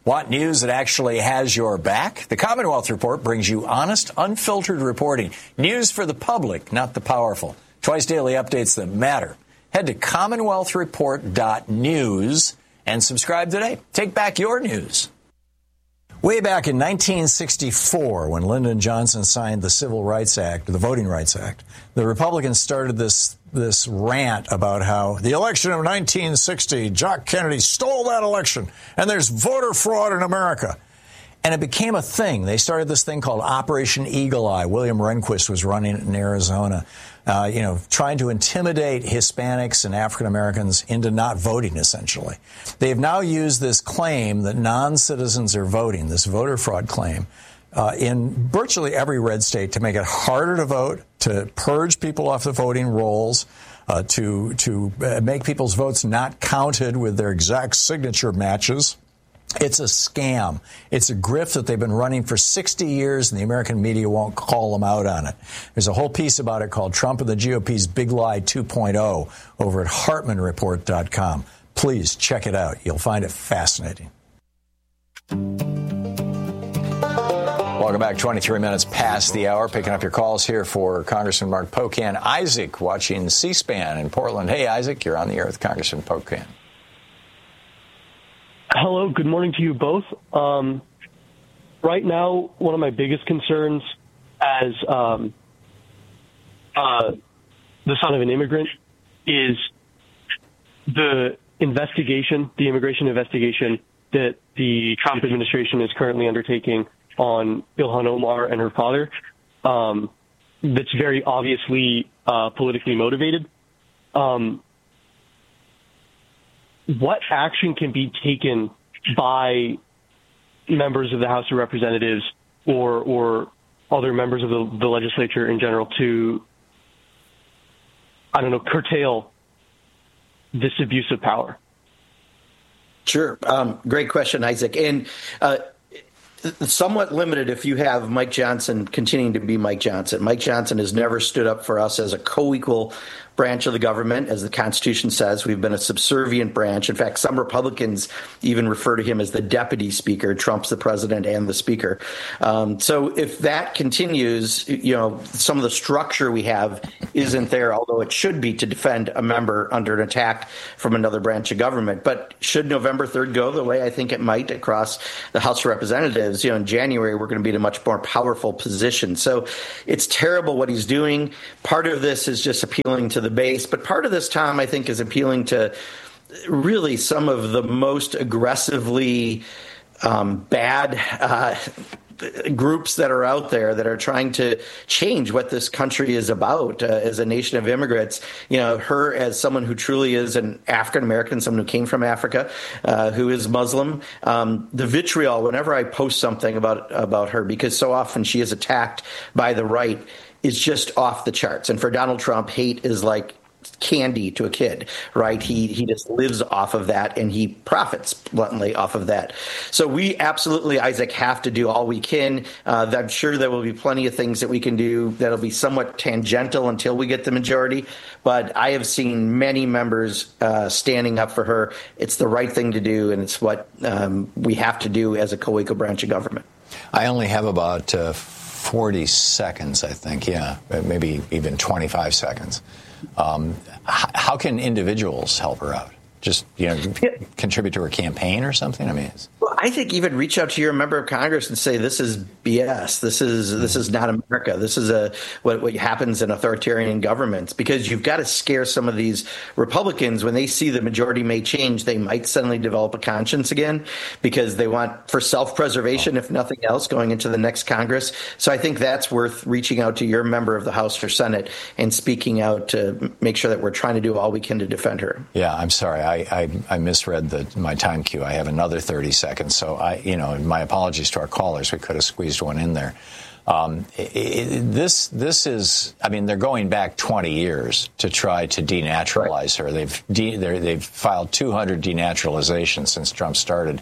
Want news that actually has your back? The Commonwealth Report brings you honest, unfiltered reporting. News for the public, not the powerful. Twice daily updates that matter. Head to commonwealthreport.news and subscribe today. Take back your news. Way back in 1964, when Lyndon Johnson signed the Civil Rights Act, the Voting Rights Act, the Republicans started this rant about how the election of 1960, Jock Kennedy stole that election, and there's voter fraud in America. And it became a thing. They started this thing called Operation Eagle Eye. William Rehnquist was running it in Arizona, trying to intimidate Hispanics and African Americans into not voting, essentially. They've now used this claim that non-citizens are voting, this voter fraud claim, in virtually every red state to make it harder to vote, to purge people off the voting rolls, to make people's votes not counted with their exact signature matches. It's a scam. It's a grift that they've been running for 60 years, and the American media won't call them out on it. There's a whole piece about it called Trump and the GOP's Big Lie 2.0 over at HartmanReport.com. Please check it out. You'll find it fascinating. Welcome back. 23 minutes past the hour. Picking up your calls here for Congressman Mark Pocan. Isaac watching C-SPAN in Portland. Hey, Isaac, you're on the air with Congressman Pocan. Hello, good morning to you both. Right now, one of my biggest concerns as the son of an immigrant is the immigration investigation that the Trump administration is currently undertaking on Ilhan Omar and her father. That's very obviously politically motivated. What action can be taken by members of the House of Representatives or other members of the legislature in general to, curtail this abuse of power? Sure. Great question, Isaac. And somewhat limited if you have Mike Johnson continuing to be Mike Johnson. Mike Johnson has never stood up for us as a co-equal branch of the government. As the Constitution says, we've been a subservient branch. In fact, some Republicans even refer to him as the deputy speaker. Trump's the president and the speaker. So if that continues, some of the structure we have isn't there, although it should be to defend a member under an attack from another branch of government. But should November 3rd go the way I think it might across the House of Representatives, in January, we're going to be in a much more powerful position. So it's terrible what he's doing. Part of this is just appealing to the base. But part of this, Tom, I think, is appealing to really some of the most aggressively bad groups that are out there that are trying to change what this country is about as a nation of immigrants. Her as someone who truly is an African American, someone who came from Africa, who is Muslim. The vitriol, whenever I post something about her, because so often she is attacked by the right, is just off the charts. And for Donald Trump, hate is like candy to a kid, right? He just lives off of that, and he profits bluntly off of that. So we absolutely, Isaac, have to do all we can. I'm sure there will be plenty of things that we can do that'll be somewhat tangential until we get the majority. But I have seen many members standing up for her. It's the right thing to do, and it's what we have to do as a co-equal branch of government. I only have about 40 seconds, I think. Yeah, maybe even 25 seconds. How can individuals help her out? Just, contribute to her campaign or something? Well, I think even reach out to your member of Congress and say, this is BS. This is not America. This is what happens in authoritarian governments, because you've got to scare some of these Republicans. When they see the majority may change, they might suddenly develop a conscience again, because they want for self-preservation, if nothing else, going into the next Congress. So I think that's worth reaching out to your member of the House or Senate and speaking out to make sure that we're trying to do all we can to defend her. Yeah, I'm sorry. I misread my time cue. I have another 30 seconds. So my apologies to our callers. We could have squeezed one in there. This is, they're going back 20 years to try to denaturalize her. They've filed 200 denaturalizations since Trump started.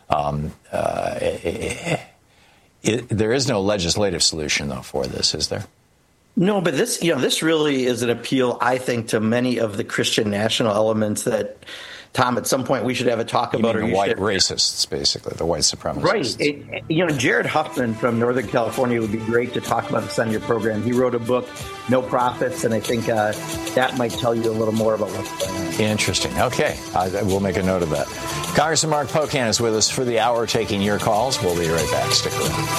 There is no legislative solution, though, for this, is there? No, but this really is an appeal, I think, to many of the Christian national elements that Tom, at some point we should have a talk about the white racists, basically, the white supremacists. Right. Jared Huffman from Northern California would be great to talk about this on your program. He wrote a book, No Profits, and I think that might tell you a little more about what's going on. Interesting. Okay. We'll make a note of that. Congressman Mark Pocan is with us for the hour taking your calls. We'll be right back. Stick around.